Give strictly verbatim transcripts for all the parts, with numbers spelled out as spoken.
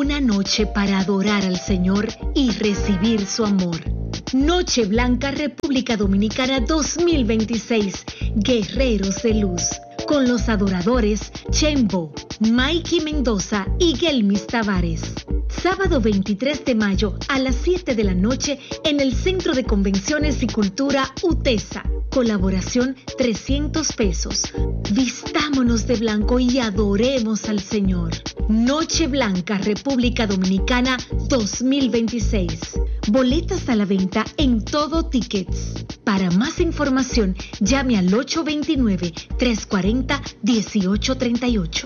Una noche para adorar al Señor y recibir su amor. Noche Blanca República Dominicana dos mil veintiséis. Guerreros de Luz. Con los adoradores Chembo, Mikey Mendoza y Gelmis Tavares. Sábado veintitrés de mayo a las siete de la noche en el Centro de Convenciones y Cultura UTESA. Colaboración trescientos pesos. Vistámonos de blanco y adoremos al Señor. Noche Blanca República Dominicana dos mil veintiséis. Boletas a la venta en Todo Tickets. Para más información, llame al ocho dos nueve, tres cuatro cero, uno ocho tres ocho.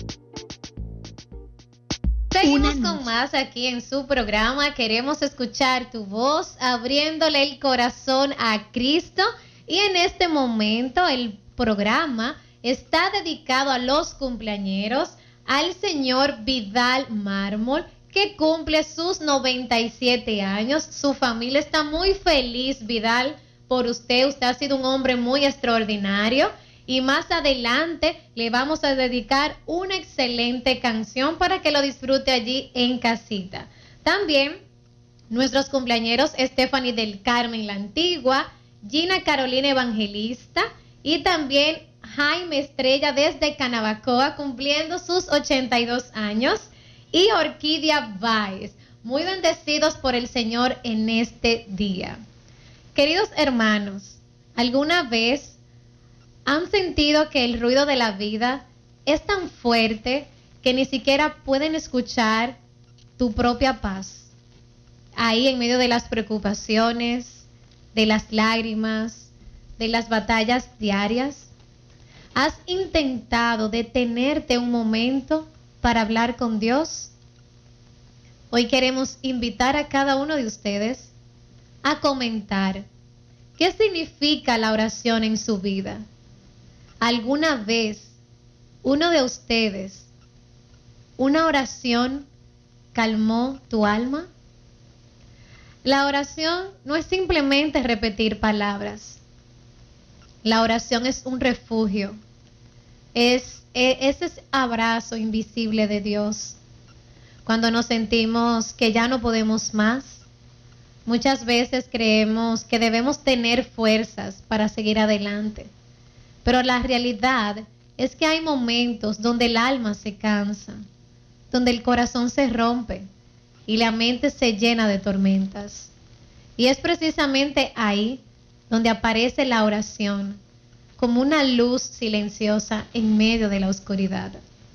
Seguimos con más aquí en su programa. Queremos escuchar tu voz, abriéndole el corazón a Cristo. Y en este momento el programa está dedicado a los cumpleañeros, al señor Vidal Mármol, que cumple sus noventa y siete años. Su familia está muy feliz, Vidal, por usted. Usted ha sido un hombre muy extraordinario. Y más adelante le vamos a dedicar una excelente canción para que lo disfrute allí en casita. También nuestros cumpleañeros Stephanie del Carmen La Antigua, Gina Carolina Evangelista y también Jaime Estrella desde Canabacoa cumpliendo sus ochenta y dos años, y Orquídea Báez. Muy bendecidos por el Señor en este día. Queridos hermanos, ¿alguna vez han sentido que el ruido de la vida es tan fuerte que ni siquiera pueden escuchar tu propia paz? Ahí en medio de las preocupaciones, de las lágrimas, de las batallas diarias, ¿has intentado detenerte un momento para hablar con Dios? Hoy queremos invitar a cada uno de ustedes a comentar qué significa la oración en su vida. ¿Alguna vez uno de ustedes, una oración calmó tu alma? La oración no es simplemente repetir palabras. La oración es un refugio. Es, es ese abrazo invisible de Dios. Cuando nos sentimos que ya no podemos más, muchas veces creemos que debemos tener fuerzas para seguir adelante. Pero la realidad es que hay momentos donde el alma se cansa, donde el corazón se rompe y la mente se llena de tormentas. Y es precisamente ahí donde aparece la oración, como una luz silenciosa en medio de la oscuridad.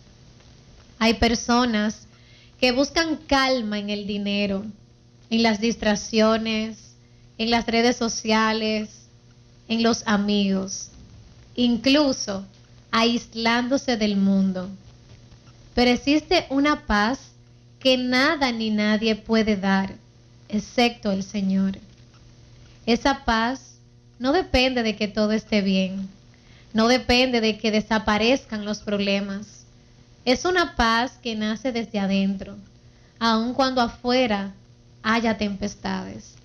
Hay personas que buscan calma en el dinero, en las distracciones, en las redes sociales, en los amigos, incluso aislándose del mundo. Pero existe una paz que nada ni nadie puede dar, excepto el Señor. Esa paz no depende de que todo esté bien, no depende de que desaparezcan los problemas. Es una paz que nace desde adentro, aun cuando afuera haya tempestades.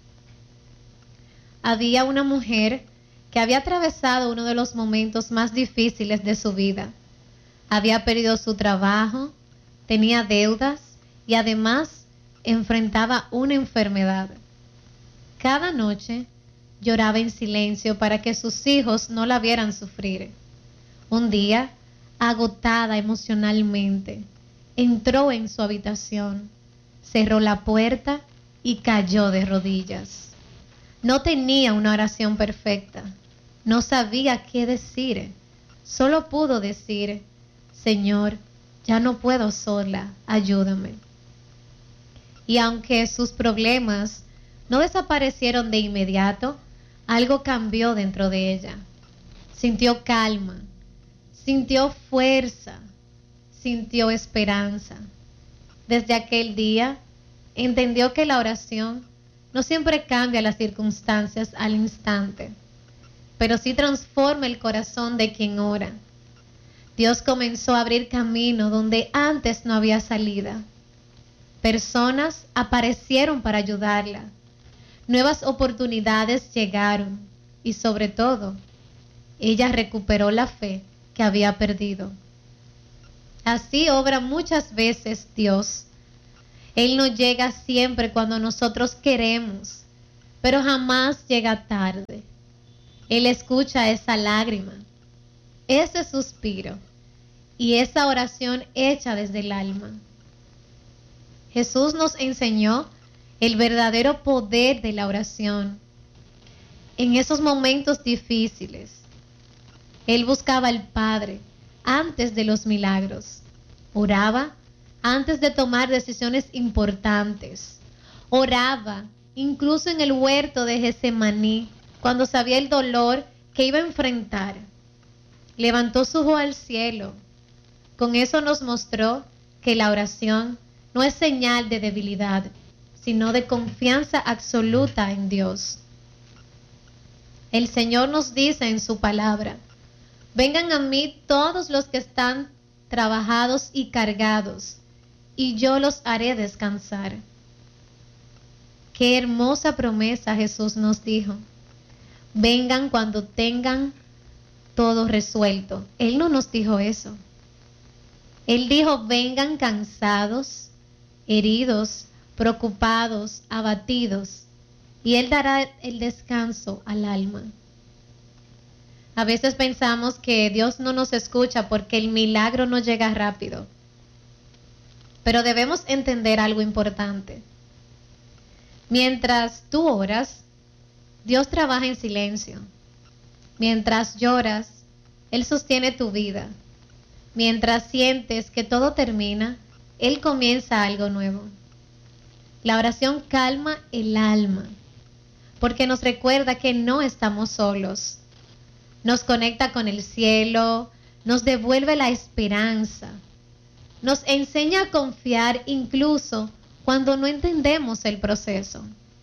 Había una mujer que había atravesado uno de los momentos más difíciles de su vida. Había perdido su trabajo, tenía deudas y además enfrentaba una enfermedad. Cada noche lloraba en silencio para que sus hijos no la vieran sufrir. Un día, agotada emocionalmente, entró en su habitación, cerró la puerta y cayó de rodillas. No tenía una oración perfecta, no sabía qué decir, solo pudo decir: Señor, ya no puedo sola, ayúdame. Y aunque sus problemas no desaparecieron de inmediato, algo cambió dentro de ella. Sintió calma, sintió fuerza, sintió esperanza. Desde aquel día, entendió que la oración no siempre cambia las circunstancias al instante, pero sí transforma el corazón de quien ora. Dios comenzó a abrir camino donde antes no había salida. Personas aparecieron para ayudarla. Nuevas oportunidades llegaron y sobre todo, ella recuperó la fe que había perdido. Así obra muchas veces Dios. Él no llega siempre cuando nosotros queremos, pero jamás llega tarde. Él escucha esa lágrima, ese suspiro y esa oración hecha desde el alma. Jesús nos enseñó el verdadero poder de la oración. En esos momentos difíciles, Él buscaba al Padre antes de los milagros. Oraba antes de tomar decisiones importantes. Oraba incluso en el huerto de Getsemaní, cuando sabía el dolor que iba a enfrentar. Levantó su ojo al cielo. Con eso nos mostró que la oración no es señal de debilidad, sino de confianza absoluta en Dios. El Señor nos dice en su palabra: vengan a mí todos los que están trabajados y cargados, y yo los haré descansar. Qué hermosa promesa Jesús nos dijo. Vengan cuando tengan todo resuelto. Él no nos dijo eso. Él dijo: vengan cansados, heridos, preocupados, abatidos, y Él dará el descanso al alma. A veces pensamos que Dios no nos escucha porque el milagro no llega rápido. Pero debemos entender algo importante. Mientras tú oras, Dios trabaja en silencio. Mientras lloras, Él sostiene tu vida. Mientras sientes que todo termina, Él comienza algo nuevo. La oración calma el alma, porque nos recuerda que no estamos solos. Nos conecta con el cielo, nos devuelve la esperanza. Nos enseña a confiar incluso cuando no entendemos el proceso.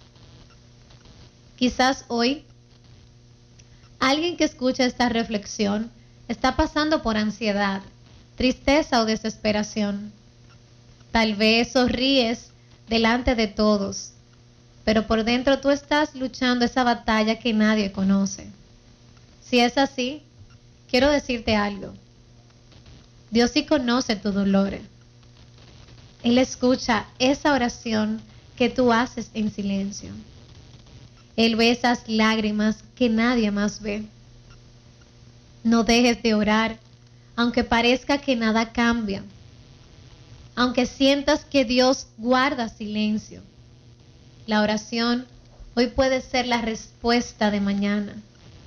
Quizás hoy alguien que escucha esta reflexión está pasando por ansiedad, tristeza o desesperación. Tal vez sonríes delante de todos, pero por dentro tú estás luchando esa batalla que nadie conoce. Si es así, quiero decirte algo. Dios sí conoce tu dolor. Él escucha esa oración que tú haces en silencio. Él ve esas lágrimas que nadie más ve. No dejes de orar, aunque parezca que nada cambia. Aunque sientas que Dios guarda silencio. La oración hoy puede ser la respuesta de mañana.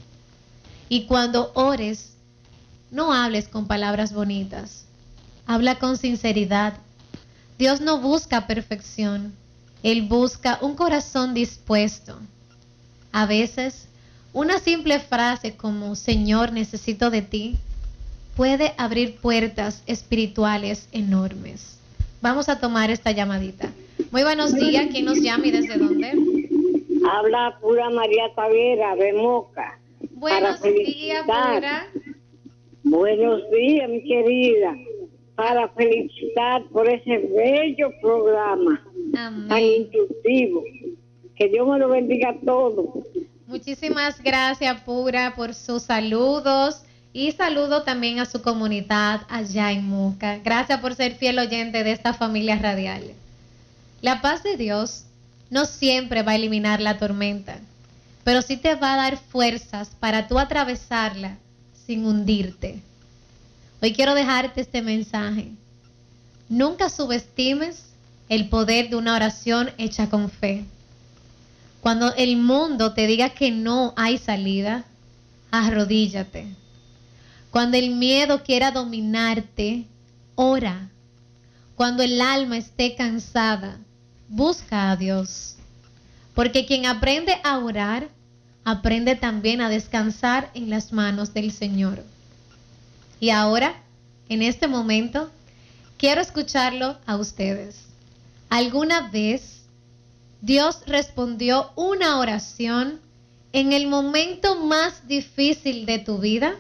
Y cuando ores, no hables con palabras bonitas. Habla con sinceridad. Dios no busca perfección. Él busca un corazón dispuesto. A veces, una simple frase como Señor, necesito de ti, puede abrir puertas espirituales enormes. Vamos a tomar esta llamadita. Muy buenos días. ¿Quién nos llama y desde dónde? Habla Pura María Tavera de Moca. Buenos días, Pura. Buenos días, mi querida. Para felicitar por ese bello programa. Amén. Tan intuitivo. Que Dios me lo bendiga a todos. Muchísimas gracias, Pura, por sus saludos. Y saludo también a su comunidad allá en Moca. Gracias por ser fiel oyente de esta familia radial. La paz de Dios no siempre va a eliminar la tormenta, pero sí te va a dar fuerzas para tú atravesarla sin hundirte. Hoy quiero dejarte este mensaje. Nunca subestimes el poder de una oración hecha con fe. Cuando el mundo te diga que no hay salida, arrodíllate. Cuando el miedo quiera dominarte, ora. Cuando el alma esté cansada, busca a Dios. Porque quien aprende a orar, aprende también a descansar en las manos del Señor. Y ahora, en este momento, quiero escucharlo a ustedes. ¿Alguna vez Dios respondió una oración en el momento más difícil de tu vida?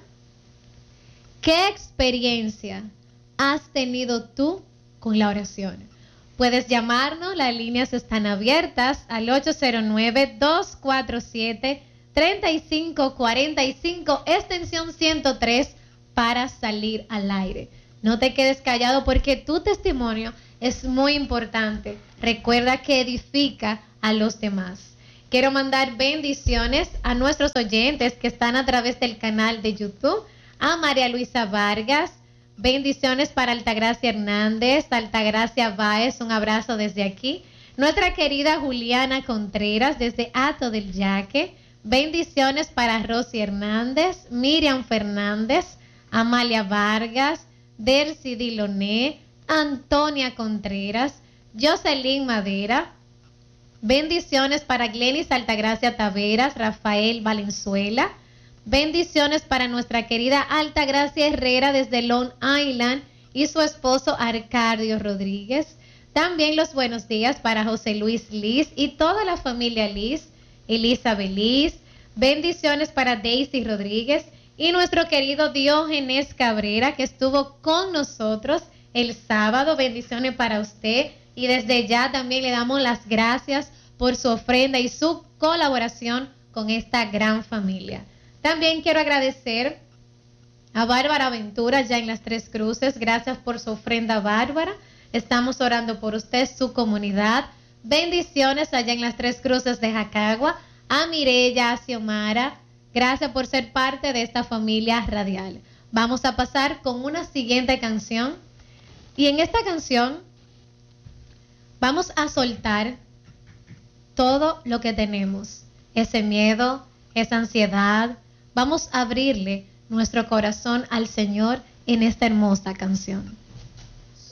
¿Qué experiencia has tenido tú con la oración? Puedes llamarnos, las líneas están abiertas al ocho cero nueve, dos cuatro siete, tres cinco cuatro cinco, extensión ciento tres para salir al aire. No te quedes callado porque tu testimonio es muy importante. Recuerda que edifica a los demás. Quiero mandar bendiciones a nuestros oyentes que están a través del canal de YouTube. A María Luisa Vargas, bendiciones para Altagracia Hernández, Altagracia Báez, un abrazo desde aquí. Nuestra querida Juliana Contreras desde Hato del Yaque, bendiciones para Rosy Hernández, Miriam Fernández, Amalia Vargas, Dercy Diloné, Antonia Contreras, Jocelyn Madera, bendiciones para Glenis Altagracia Taveras, Rafael Valenzuela, bendiciones para nuestra querida Altagracia Herrera desde Long Island y su esposo Arcadio Rodríguez. También los buenos días para José Luis Liz y toda la familia Liz, Elizabeth Liz. Bendiciones para Daisy Rodríguez y nuestro querido Diógenes Cabrera que estuvo con nosotros el sábado. Bendiciones para usted y desde ya también le damos las gracias por su ofrenda y su colaboración con esta gran familia. También quiero agradecer a Bárbara Ventura ya en las Tres Cruces. Gracias por su ofrenda, Bárbara. Estamos orando por usted, su comunidad. Bendiciones allá en las Tres Cruces de Jacagua. A Mireya, a Xiomara. Gracias por ser parte de esta familia radial. Vamos a pasar con una siguiente canción. Y en esta canción vamos a soltar todo lo que tenemos. Ese miedo, esa ansiedad. Vamos a abrirle nuestro corazón al Señor en esta hermosa canción.